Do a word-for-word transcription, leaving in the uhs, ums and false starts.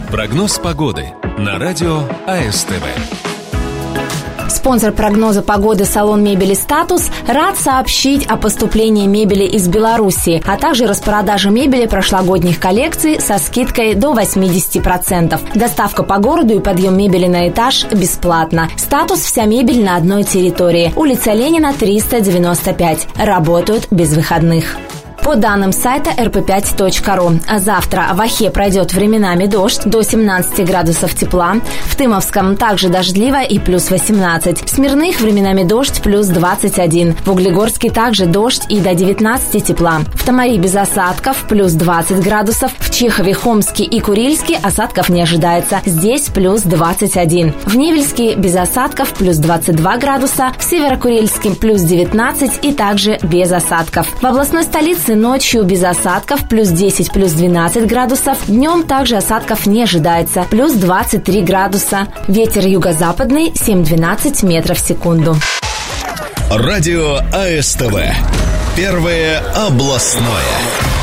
Прогноз погоды на радио АСТВ. Спонсор прогноза погоды салон мебели «Статус» рад сообщить о поступлении мебели из Беларуси, а также распродаже мебели прошлогодних коллекций со скидкой до восемьдесят процентов. Доставка по городу и подъем мебели на этаж бесплатно. «Статус» – вся мебель на одной территории. Улица Ленина, триста девяносто пять. Работают без выходных. По данным сайта эр пэ пять точка ру, завтра в Охе пройдет временами дождь до семнадцати градусов тепла, в Тымовском также дождливо и плюс восемнадцать, в Смирных временами дождь плюс двадцать один, в Углегорске также дождь и до девятнадцати тепла, в Томари без осадков плюс двадцать градусов, в Чехове, Хомске и Курильске осадков не ожидается, здесь плюс двадцать один, в Невельске без осадков плюс двадцать два градуса, в Северо-Курильске плюс девятнадцать и также без осадков. В областной столице ночью без осадков плюс десять, плюс двенадцать градусов. Днем также осадков не ожидается. Плюс двадцать три градуса. Ветер юго-западный семь-двенадцать метров в секунду. Радио АСТВ. Первое областное.